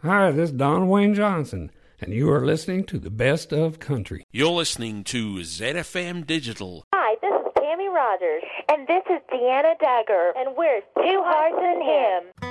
Hi, this is Don Wayne Johnson, and you are listening to the Best of Country. You're listening to ZFM Digital. Hi, this is Tammy Rogers. And this is Deanna Dagger. And we're Two Hearts in Him.